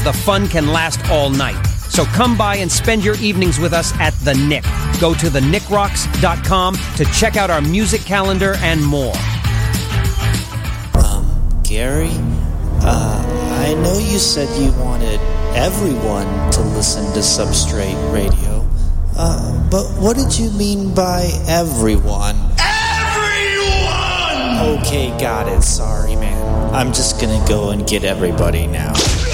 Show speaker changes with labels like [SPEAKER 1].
[SPEAKER 1] the fun can last all night. So come by and spend your evenings with us at The Nick. Go to thenickrocks.com to check out our music calendar and more.
[SPEAKER 2] Gary, I know you said you wanted everyone to listen to Substrate Radio, but what did you mean by everyone?
[SPEAKER 3] Everyone!
[SPEAKER 2] Okay, got it. Sorry, man. I'm just gonna go and get everybody now.